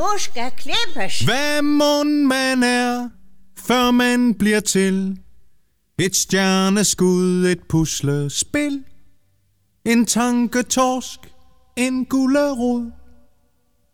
Du skal klippes. Hvad mon man er, før man bliver til et stjerneskud, et puslespil, en tanketorsk, en gulerod.